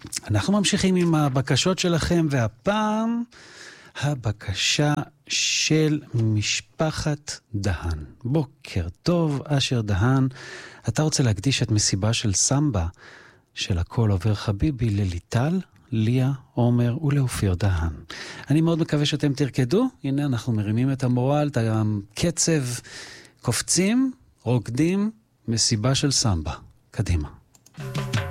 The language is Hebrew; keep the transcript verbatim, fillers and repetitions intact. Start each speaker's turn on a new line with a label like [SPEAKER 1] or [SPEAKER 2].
[SPEAKER 1] אנחנו ממשיכים עם הבקשות שלכם, והפעם הבקשה של משפחת דהן. בוקר טוב, אשר דהן. אתה רוצה להקדיש את מסיבה של סמבה של הכל עובר חביבי לליטל, ליה, עומר ולאופיר דהן. אני מאוד מקווה שאתם תרקדו. הנה אנחנו מרימים את המורל, את הקצב, קופצים, רוקדים, מסיבה של סמבה. קדימה.